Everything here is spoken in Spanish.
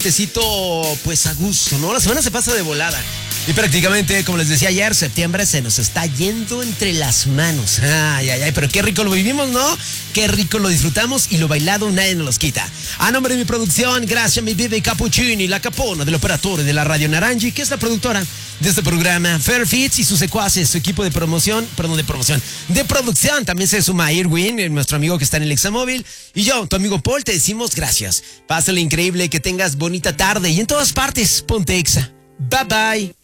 Tecito, pues a gusto, ¿no? La semana se pasa de volada. Y prácticamente, como les decía ayer, septiembre se nos está yendo entre las manos. Ay, ay, ay, pero qué rico lo vivimos, ¿no? Qué rico lo disfrutamos y lo bailado nadie nos los quita. A nombre de mi producción, gracias mi Vivi Cappuccini, la capona del operador de la Radio Naranji, que es la productora de este programa, Fair Fits y sus secuaces, su equipo de promoción, de producción. También se suma Irwin, nuestro amigo que está en el Examóvil. Y yo, tu amigo Paul, te decimos gracias. Pásale increíble, que tengas bonita tarde y en todas partes, ponte Exa. Bye bye.